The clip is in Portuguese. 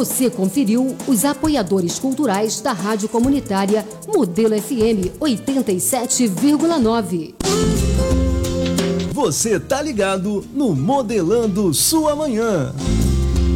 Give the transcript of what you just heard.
Você conferiu os apoiadores culturais da Rádio Comunitária Modelo FM 87,9. Você tá ligado no Modelando Sua Manhã.